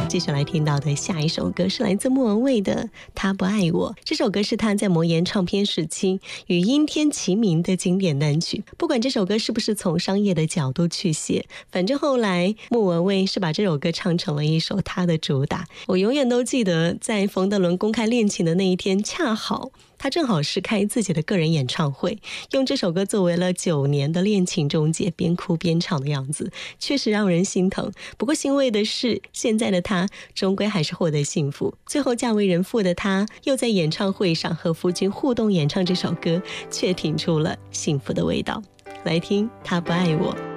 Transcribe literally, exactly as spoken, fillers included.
继续来听到的下一首歌是来自莫文蔚的《他不爱我》。这首歌是他在魔岩唱片时期与阴天齐名的经典单曲。不管这首歌是不是从商业的角度去写，反正后来莫文蔚是把这首歌唱成了一首他的主打。我永远都记得在冯德伦公开恋情的那一天，恰好他正好是开自己的个人演唱会，用这首歌作为了九年的恋情终结，边哭边唱的样子，确实让人心疼。不过欣慰的是，现在的他终归还是获得幸福。最后嫁为人妇的他，又在演唱会上和夫君互动演唱这首歌，却听出了幸福的味道。来听《他不爱我》。